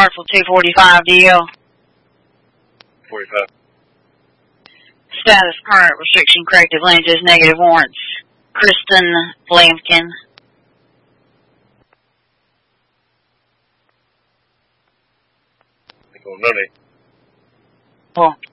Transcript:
Hartsville 245 DL. 45. Status current restriction corrected lenses, negative warrants. Kristen Lampkin. They go none. Well,